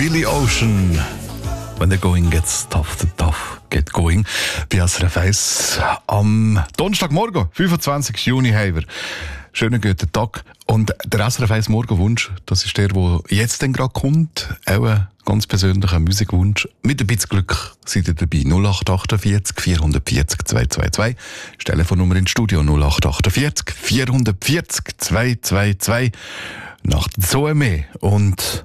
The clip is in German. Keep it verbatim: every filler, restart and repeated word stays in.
Billy Ocean. When the going gets tough, the tough get going. Bei S R F eins am Donnerstagmorgen, fünfundzwanzigsten Juni, haben wir schönen guten Tag. Und der S R F eins Morgenwunsch, das ist der, der jetzt dann gerade kommt. Auch ein ganz persönlicher Musikwunsch. Mit ein bisschen Glück seid ihr dabei. null acht achtundvierzig vierhundertvierzig zweihundertzweiundzwanzig. Das Telefonnummer ins Studio null acht achtundvierzig vierhundertvierzig zweihundertzweiundzwanzig. Nach der Zoe mehr. Und